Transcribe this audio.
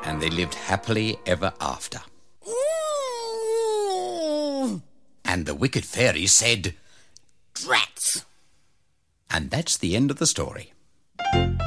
and they lived happily ever after. And the wicked fairy said, "Drats!" And that's the end of the story.